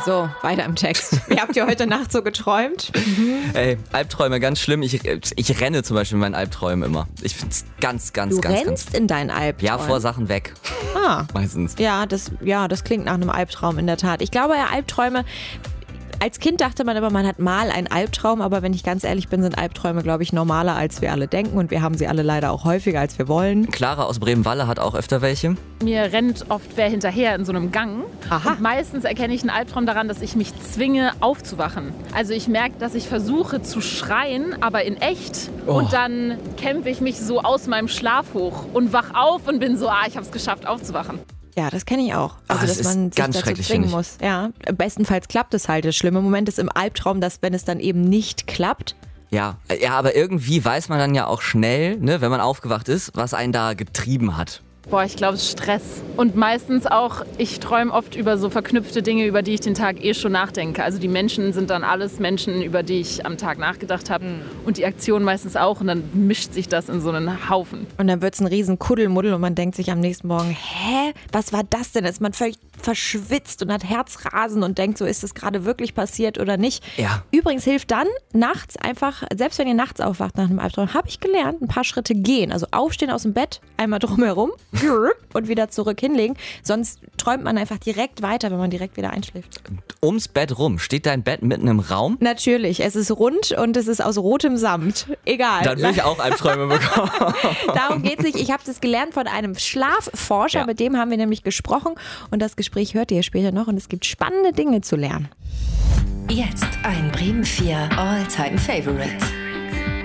So, weiter im Text. Wie habt ihr heute Nacht so geträumt? Ey, Albträume, ganz schlimm. Ich renne zum Beispiel in meinen Albträumen immer. Ich find's ganz Du rennst in deinen Albträumen? Ja, vor Sachen weg. Meistens. Ja, das klingt nach einem Albtraum in der Tat. Ich glaube, ja, Albträume... Als Kind dachte man immer, man hat mal einen Albtraum, aber wenn ich ganz ehrlich bin, sind Albträume, glaube ich, normaler, als wir alle denken und wir haben sie alle leider auch häufiger, als wir wollen. Clara aus Bremen-Walle hat auch öfter welche. Mir rennt oft wer hinterher in so einem Gang. Aha. Und meistens erkenne ich einen Albtraum daran, dass ich mich zwinge, aufzuwachen. Also ich merke, dass ich versuche zu schreien, aber in echt. Und dann kämpfe ich mich so aus meinem Schlaf hoch und wach auf und bin so, ich habe es geschafft, aufzuwachen. Ja, das kenne ich auch. Also, das dass man ist sich ganz dazu schrecklich, zwingen finde muss. Ja, bestenfalls klappt es halt. Der schlimme Moment ist im Albtraum, dass wenn es dann eben nicht klappt. Ja, aber irgendwie weiß man dann ja auch schnell, ne, wenn man aufgewacht ist, was einen da getrieben hat. Boah, ich glaube, es ist Stress. Und meistens auch, ich träume oft über so verknüpfte Dinge, über die ich den Tag schon nachdenke. Also die Menschen sind dann alles Menschen, über die ich am Tag nachgedacht habe. Und die Aktion meistens auch. Und dann mischt sich das in so einen Haufen. Und dann wird es ein riesen Kuddelmuddel und man denkt sich am nächsten Morgen, was war das denn? Ist man völlig verschwitzt und hat Herzrasen und denkt so, ist das gerade wirklich passiert oder nicht? Ja. Übrigens hilft dann nachts einfach, selbst wenn ihr nachts aufwacht nach einem Albtraum, habe ich gelernt, ein paar Schritte gehen. Also aufstehen aus dem Bett, einmal drumherum und wieder zurück hinlegen. Sonst träumt man einfach direkt weiter, wenn man direkt wieder einschläft. Ums Bett rum. Steht dein Bett mitten im Raum? Natürlich, es ist rund und es ist aus rotem Samt. Egal. Dann will ich auch Albträume bekommen. Darum geht's nicht. Ich habe das gelernt von einem Schlafforscher, Ja. mit dem haben wir nämlich gesprochen. Und das Gespräch hört ihr später noch und es gibt spannende Dinge zu lernen. Jetzt ein Bremen 4 All-Time Favorite.